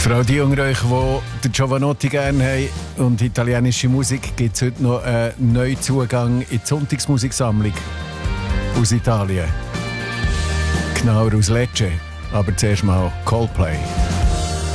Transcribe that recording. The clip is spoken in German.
Für all die unter euch, die den Giovanotti gerne haben und italienische Musik, gibt es heute noch einen neuen Zugang in die Sonntagsmusiksammlung aus Italien. Genauer aus Lecce, aber zuerst mal Coldplay.